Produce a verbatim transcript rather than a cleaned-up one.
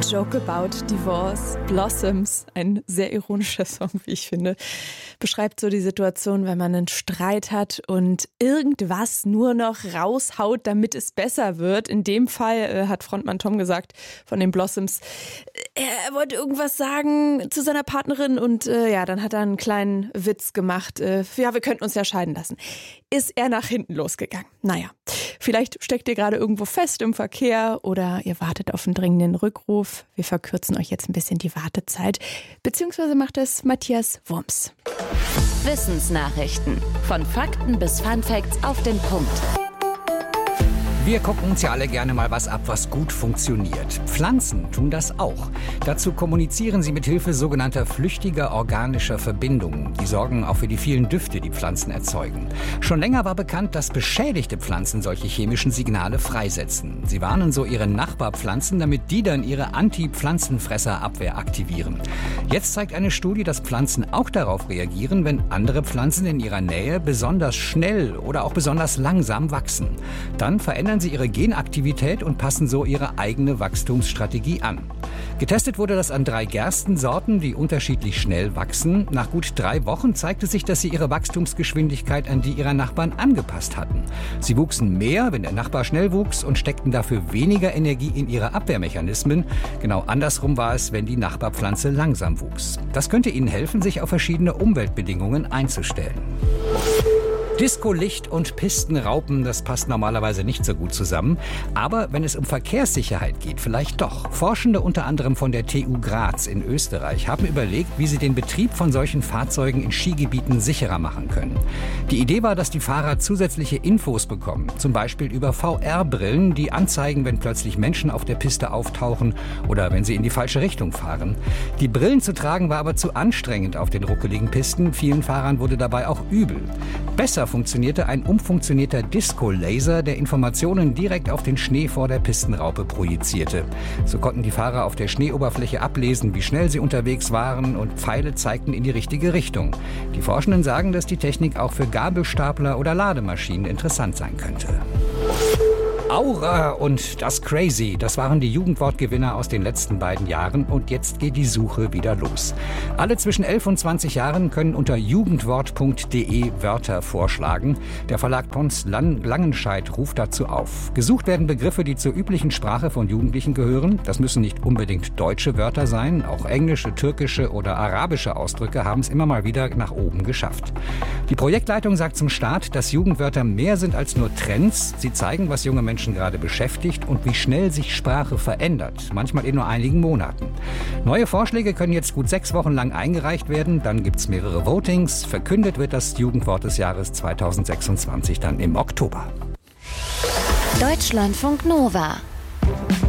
Joke About Divorce, Blossoms, ein sehr ironischer Song, wie ich finde, beschreibt so die Situation, wenn man einen Streit hat und irgendwas nur noch raushaut, damit es besser wird. In dem Fall äh, hat Frontmann Tom gesagt von den Blossoms, er wollte irgendwas sagen zu seiner Partnerin und äh, ja, dann hat er einen kleinen Witz gemacht. Äh, ja, wir könnten uns ja scheiden lassen. Ist er nach hinten losgegangen. Naja, vielleicht steckt ihr gerade irgendwo fest im Verkehr oder ihr wartet auf einen dringenden Rückruf. Wir verkürzen euch jetzt ein bisschen die Wartezeit. Beziehungsweise macht es Matthias Wurms. Wissensnachrichten. Von Fakten bis Funfacts auf den Punkt. Wir gucken uns ja alle gerne mal was ab, was gut funktioniert. Pflanzen tun das auch. Dazu kommunizieren sie mit Hilfe sogenannter flüchtiger organischer Verbindungen. Die sorgen auch für die vielen Düfte, die Pflanzen erzeugen. Schon länger war bekannt, dass beschädigte Pflanzen solche chemischen Signale freisetzen. Sie warnen so ihre Nachbarpflanzen, damit die dann ihre Anti-Pflanzenfresserabwehr aktivieren. Jetzt zeigt eine Studie, dass Pflanzen auch darauf reagieren, wenn andere Pflanzen in ihrer Nähe besonders schnell oder auch besonders langsam wachsen. Dann verändern sie ihre Genaktivität und passen so ihre eigene Wachstumsstrategie an. Getestet wurde das an drei Gerstensorten, die unterschiedlich schnell wachsen. Nach gut drei Wochen zeigte sich, dass sie ihre Wachstumsgeschwindigkeit an die ihrer Nachbarn angepasst hatten. Sie wuchsen mehr, wenn der Nachbar schnell wuchs, und steckten dafür weniger Energie in ihre Abwehrmechanismen. Genau andersrum war es, wenn die Nachbarpflanze langsam wuchs. Das könnte ihnen helfen, sich auf verschiedene Umweltbedingungen einzustellen. Disco-Licht und Pistenraupen, das passt normalerweise nicht so gut zusammen. Aber wenn es um Verkehrssicherheit geht, vielleicht doch. Forschende unter anderem von der T U Graz in Österreich haben überlegt, wie sie den Betrieb von solchen Fahrzeugen in Skigebieten sicherer machen können. Die Idee war, dass die Fahrer zusätzliche Infos bekommen. Zum Beispiel über V R-Brillen, die anzeigen, wenn plötzlich Menschen auf der Piste auftauchen oder wenn sie in die falsche Richtung fahren. Die Brillen zu tragen war aber zu anstrengend auf den ruckeligen Pisten. Vielen Fahrern wurde dabei auch übel. Besser funktionierte ein umfunktionierter Disco-Laser, der Informationen direkt auf den Schnee vor der Pistenraupe projizierte. So konnten die Fahrer auf der Schneeoberfläche ablesen, wie schnell sie unterwegs waren, und Pfeile zeigten in die richtige Richtung. Die Forschenden sagen, dass die Technik auch für Gabelstapler oder Lademaschinen interessant sein könnte. Aura und das Crazy, das waren die Jugendwortgewinner aus den letzten beiden Jahren, und jetzt geht die Suche wieder los. Alle zwischen elf und zwanzig Jahren können unter jugendwort punkt de Wörter vorschlagen. Der Verlag Pons Langenscheidt ruft dazu auf. Gesucht werden Begriffe, die zur üblichen Sprache von Jugendlichen gehören. Das müssen nicht unbedingt deutsche Wörter sein. Auch englische, türkische oder arabische Ausdrücke haben es immer mal wieder nach oben geschafft. Die Projektleitung sagt zum Start, dass Jugendwörter mehr sind als nur Trends. Sie zeigen, was junge Menschen gerade beschäftigt und wie schnell sich Sprache verändert, manchmal in nur einigen Monaten. Neue Vorschläge können jetzt gut sechs Wochen lang eingereicht werden, dann gibt es mehrere Votings. Verkündet wird das Jugendwort des Jahres zweitausendsechsundzwanzig dann im Oktober. Deutschlandfunk Nova